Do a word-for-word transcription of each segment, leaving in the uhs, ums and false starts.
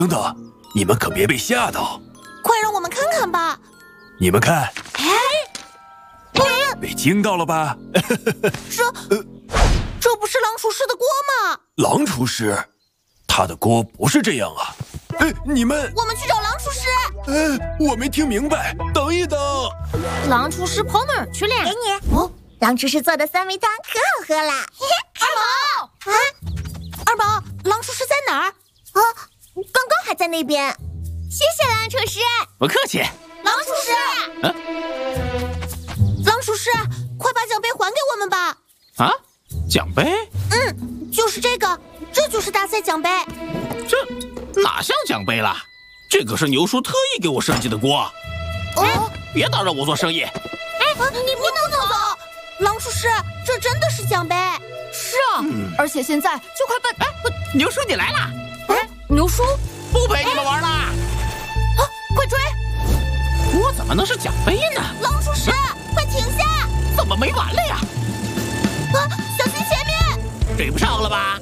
等等，你们可别被吓到！ 快让我们看看吧！ 你们看， 哎， 被惊到了吧？ 这，呃、这不是狼厨师的锅吗？ 狼厨师，他的锅不是这样啊！哎，你们， 我们去找狼厨师。 呃，我没听明白，等一等。 狼厨师跑哪儿去了？ 给你。哦，狼厨师做的酸梅汤可好喝了。 二宝，啊，二宝，狼厨师在哪儿？ 啊，刚刚还在那边。谢谢狼厨师。 不客气。 狼厨师， 嗯， 狼厨师，快把奖杯还给我们吧！ 啊，奖杯？ 嗯，就是这个，这就是大赛奖杯。 这哪像奖杯了？这可是牛叔特意给我设计的锅。 哦， 别打扰我做生意。 哎，你不能走！狼厨师，这真的是奖杯。 是啊，嗯、而且现在就快奔…… 哎，牛叔你来了！ 哎，牛叔， 不陪你们玩了。 啊，快追！ 锅怎么能是奖杯呢？ 狼厨师，快停下！ 怎么没完了呀？ 啊，小心前面！ 追不上了吧？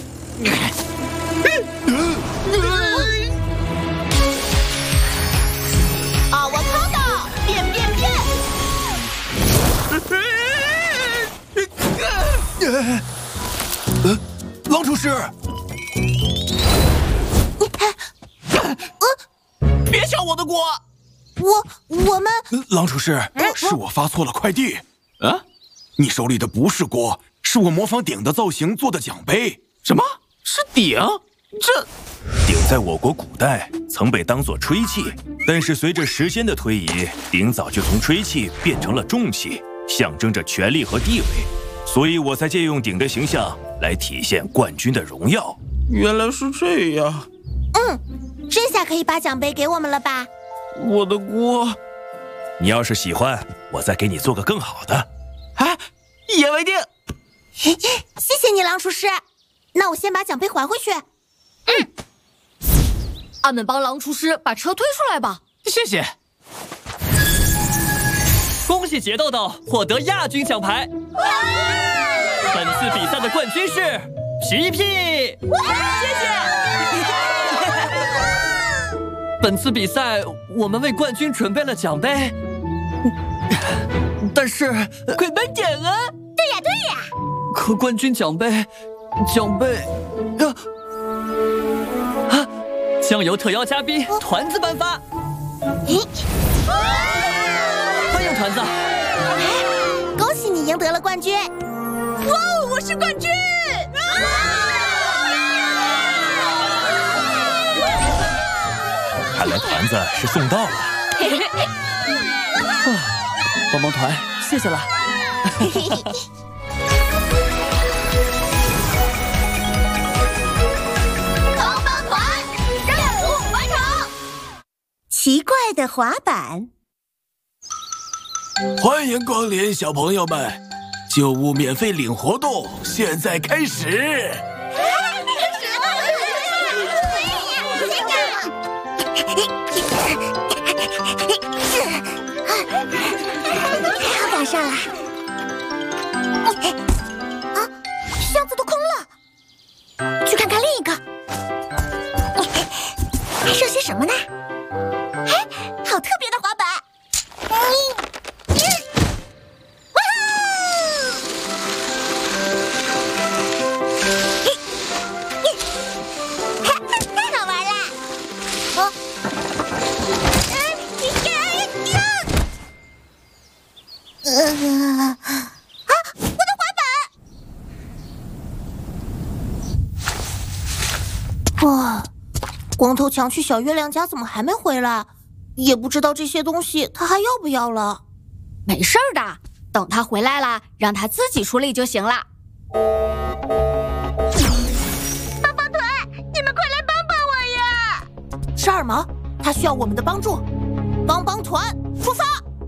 啊，我看到！变变变！ 呃，狼厨师， 呃， 别抢我的锅！ 我我们狼厨师，是我发错了快递。 啊， 你手里的不是锅，是我模仿鼎的造型做的奖杯。 什么？是鼎？这鼎在我国古代曾被当作吹器，但是随着时间的推移，鼎早就从吹器变成了重器，象征着权力和地位。所以我才借用鼎的形象来体现冠军的荣耀。 原来是这样。 嗯，这下可以把奖杯给我们了吧？ 我的锅， 你要是喜欢，我再给你做个更好的。 哎，一言为定。 谢谢你，狼厨师。那我先把奖杯还回去。 嗯，俺们帮狼厨师把车推出来吧。 谢谢。 恭喜杰豆豆获得亚军奖牌。本次比赛的冠军是皮皮。谢谢。本次比赛我们为冠军准备了奖杯，但是快颁奖啊！ 对呀对呀。 可冠军奖杯，奖杯，啊啊！将由特邀嘉宾团子颁发。 咦， 欢迎团子！ 恭喜你赢得了冠军！ 哇，我是冠军！ 看来团子是送到了。 啊，帮帮团，谢谢了。 帮帮团，任务完成。 奇怪的滑板。 欢迎光临，小朋友们！旧物免费领活动现在开始。 太好赶上了！啊，箱子都空了，去看看另一个。还剩些什么呢？哎，好特别的滑板！嗯，哇哦！太好玩了！哦，呃，啊，我的滑板！哇，光头强去小月亮家怎么还没回来？也不知道这些东西他还要不要了。 没事儿的，等他回来了，让他自己处理就行了。 帮帮团，你们快来帮帮我呀！ 是二毛，他需要我们的帮助。帮帮团！